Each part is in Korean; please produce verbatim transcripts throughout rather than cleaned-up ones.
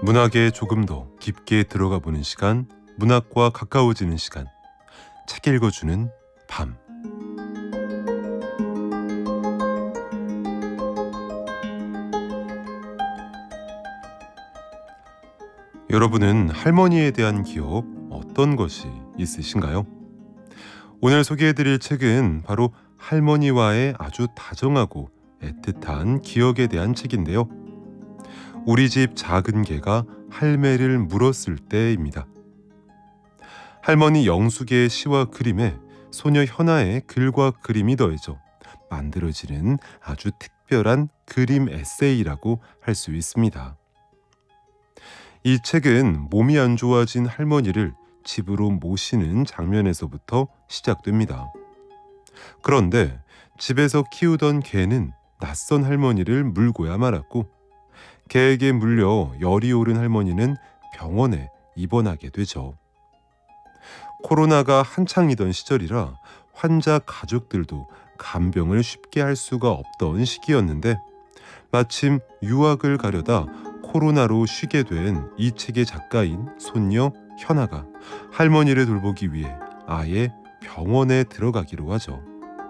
문학에 조금 더 깊게 들어가 보는 시간, 문학과 가까워지는 시간, 책 읽어주는 밤. 여러분은 할머니에 대한 기억 어떤 것이 있으신가요? 오늘 소개해드릴 책은 바로 할머니와의 아주 다정하고 애틋한 기억에 대한 책인데요. 우리 집 작은 개가 할매를 물었을 때입니다. 할머니 영숙의 시와 그림에 소녀 현아의 글과 그림이 더해져 만들어지는 아주 특별한 그림 에세이라고 할 수 있습니다. 이 책은 몸이 안 좋아진 할머니를 집으로 모시는 장면에서부터 시작됩니다. 그런데 집에서 키우던 개는 낯선 할머니를 물고야 말았고, 개에게 물려 열이 오른 할머니는 병원에 입원하게 되죠. 코로나가 한창이던 시절이라 환자 가족들도 간병을 쉽게 할 수가 없던 시기였는데, 마침 유학을 가려다 코로나로 쉬게 된 이 책의 작가인 손녀 현아가 할머니를 돌보기 위해 아예 병원에 들어가기로 하죠.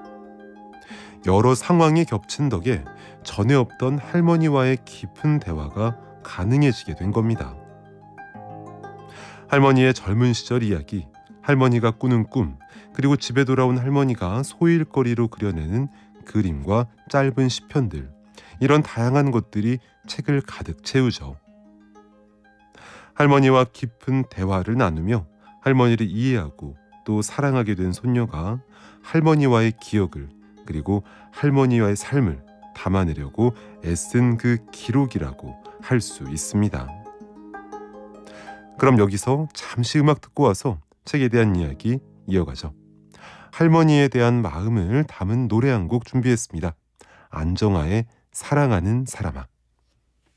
여러 상황이 겹친 덕에 전에 없던 할머니와의 깊은 대화가 가능해지게 된 겁니다. 할머니의 젊은 시절 이야기, 할머니가 꾸는 꿈, 그리고 집에 돌아온 할머니가 소일거리로 그려내는 그림과 짧은 시편들, 이런 다양한 것들이 책을 가득 채우죠. 할머니와 깊은 대화를 나누며 할머니를 이해하고 또 사랑하게 된 손녀가 할머니와의 기억을, 그리고 할머니와의 삶을 담아내려고 애쓴 그 기록이라고 할 수 있습니다. 그럼 여기서 잠시 음악 듣고 와서 책에 대한 이야기 이어가죠. 할머니에 대한 마음을 담은 노래 한 곡 준비했습니다. 안정아의 사랑하는 사람아.